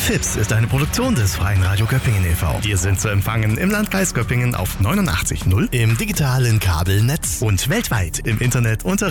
FIPS ist eine Produktion des Freien Radio Göppingen e.V. Wir sind zu empfangen im Landkreis Göppingen auf 89.0, im digitalen Kabelnetz und weltweit im Internet unter